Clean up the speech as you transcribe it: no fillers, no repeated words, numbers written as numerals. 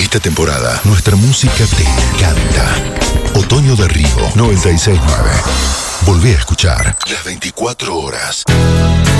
esta temporada, nuestra música te encanta. Otoño de Río 96.9. Volvé a escuchar las 24 horas.